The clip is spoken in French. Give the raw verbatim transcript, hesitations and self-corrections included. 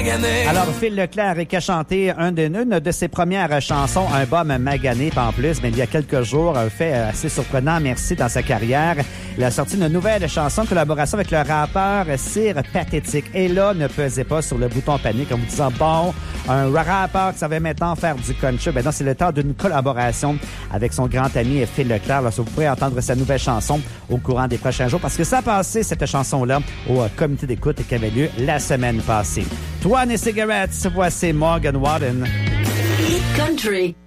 Alors, Phil Leclerc qui a chanté un de, une de ses premières chansons, un bum magané, pas en plus, mais il y a quelques jours, un fait assez surprenant, merci, dans sa carrière. Il a sorti une nouvelle chanson de collaboration avec le rappeur Sir Pathétique. Et là, ne pesez pas sur le bouton panique en vous disant, bon, un rappeur qui savait maintenant faire du country. Ben non, c'est le temps d'une collaboration avec son grand ami Phil Leclerc. Alors, vous pourrez entendre sa nouvelle chanson au courant des prochains jours parce que ça a passé, cette chanson-là, au comité d'écoute qui avait lieu la semaine passée. Toi, et cigarettes, voici Morgan Wallen. Country.